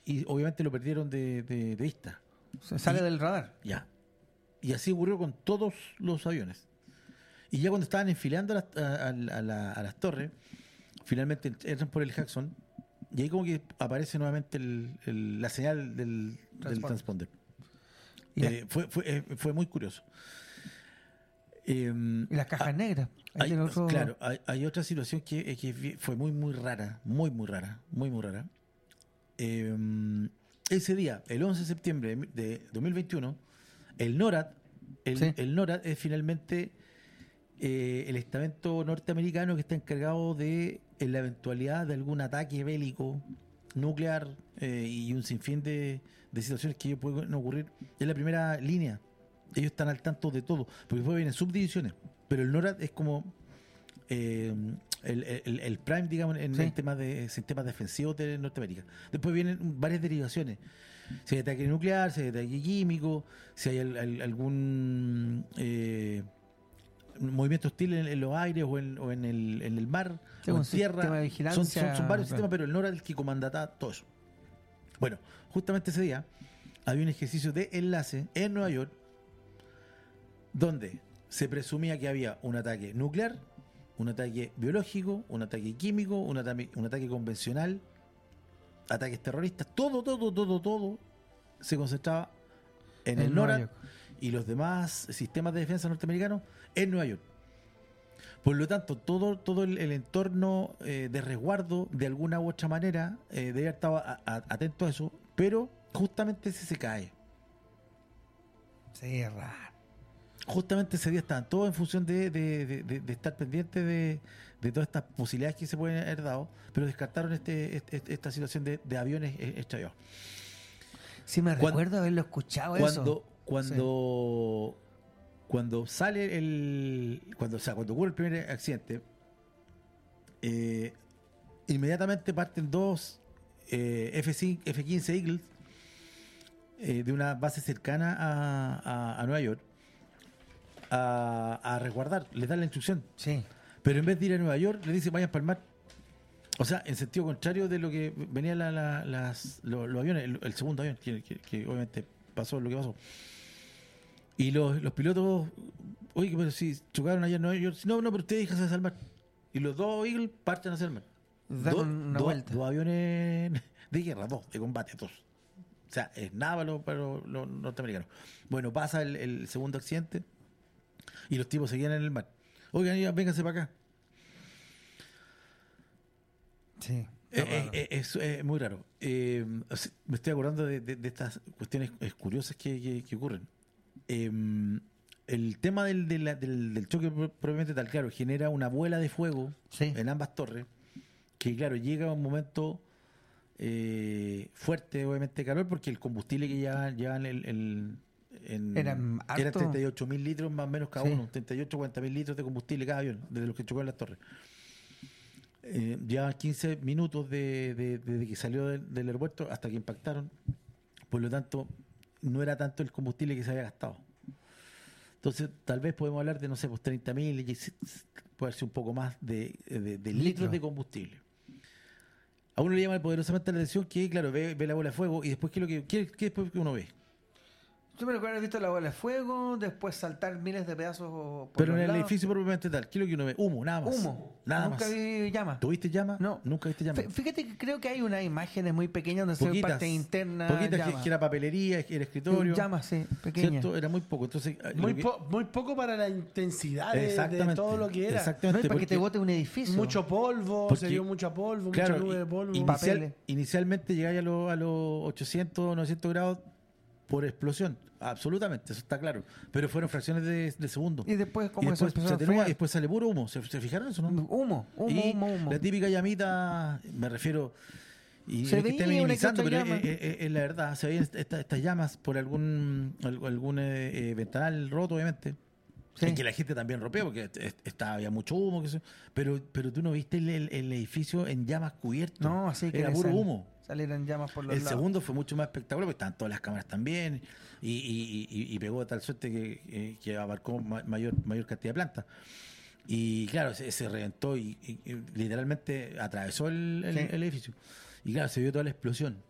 y obviamente lo perdieron de vista. Se sale del radar. Ya. Y así ocurrió con todos los aviones. Y ya cuando estaban enfilando a las torres, finalmente entran por el Jackson y ahí como que aparece nuevamente la señal del transponder. Fue muy curioso. Y las cajas negras. Claro, hay otra situación que fue muy rara, muy rara. Ese día, el 11 de septiembre de 2021, el NORAD es finalmente el estamento norteamericano que está encargado de, en la eventualidad de algún ataque bélico nuclear y un sinfín de situaciones que pueden ocurrir, es la primera línea. Ellos están al tanto de todo, porque después vienen subdivisiones, pero el NORAD es como el prime, digamos, en el tema de sistemas defensivos de Norteamérica. Después vienen varias derivaciones. Si hay ataque nuclear, si hay ataque químico, si hay algún movimiento hostil en los aires o en el mar o en tierra. De vigilancia, son varios sistemas, pero el NORAD es el que comandata todo eso. Bueno, justamente ese día había un ejercicio de enlace en Nueva York donde se presumía que había un ataque nuclear, un ataque biológico, un ataque químico, un ataque convencional, ataques terroristas, todo se concentraba en el NORAD y los demás sistemas de defensa norteamericanos en Nueva York. Por lo tanto, todo el entorno de resguardo, de alguna u otra manera, debe haber estado atento a eso, pero justamente ese se cae. Sí, es raro. Justamente ese día estaban todos en función de estar pendientes de todas estas posibilidades que se pueden haber dado, pero descartaron esta situación de aviones estrellados. Sí, recuerdo haberlo escuchado cuando sale cuando ocurre el primer accidente, inmediatamente parten dos F-15 Eagles de una base cercana a Nueva York a resguardar, les dan la instrucción. Sí. Pero en vez de ir a Nueva York, les dicen vayan para el mar. O sea, en sentido contrario de lo que venían los aviones, el segundo avión, que obviamente pasó lo que pasó. Y los pilotos, oye, pero si chocaron allá en Nueva York, no, pero ustedes déjense hacia el mar. Y los dos Eagles parten hacia el mar. Dan una vuelta. Dos aviones de guerra, de combate, dos. O sea, es nada para los norteamericanos. Bueno, pasa el segundo accidente y los tipos seguían en el mar. Oigan, vénganse para acá. Sí. Es muy raro. Me estoy acordando de estas cuestiones curiosas que ocurren. El tema del choque propiamente tal, claro, genera una bola de fuego en ambas torres, que claro, llega a un momento fuerte, obviamente, calor, porque el combustible que llevan era 38.000 litros más o menos cada uno, 38, 40.000 litros de combustible cada avión, desde los que chocó en las torres. Llevaban 15 minutos desde que salió del aeropuerto hasta que impactaron. Por lo tanto, no era tanto el combustible que se había gastado. Entonces, tal vez podemos hablar de, no sé, pues 30.000, puede ser un poco más de litros de combustible. A uno le llama poderosamente la atención que, claro, ve la bola de fuego y después, ¿qué después que uno ve? Yo me recuerdo haber visto la bola de fuego, después saltar miles de pedazos por pero los en el lados. edificio propiamente tal, ¿qué es lo que uno ve? Humo, nada más. Nunca vi llamas. ¿Tuviste llamas? No. Nunca viste llamas. Fíjate que creo que hay unas imágenes muy pequeñas donde se ve parte interna. Poquitas, que era papelería, que era escritorio. Llamas, sí, pequeñas. ¿Cierto? Era muy poco. Entonces, muy poco para la intensidad de todo lo que era. Exactamente. No, para que te bote un edificio. Mucho polvo, se vio mucho polvo, claro, mucha nube de polvo. Inicialmente llegáis a los 800, 900 grados por explosión, absolutamente, eso está claro, pero fueron fracciones de segundo. Y después, ¿cómo se atenúa y después sale puro humo. ¿Se fijaron eso, no? Humo. La típica llamita, me refiero, y se no es que esté minimizando, pero llama. Es la verdad, se veían estas llamas por algún ventanal roto, obviamente. Sí. En que la gente también rompió porque había mucho humo, pero tú no viste el edificio en llamas cubierto. No, así que era puro humo. Salieron llamas por los lados. El segundo fue mucho más espectacular porque estaban todas las cámaras también y pegó de tal suerte que abarcó mayor cantidad de plantas. Y claro, se reventó y literalmente atravesó el edificio. Y claro, se vio toda la explosión.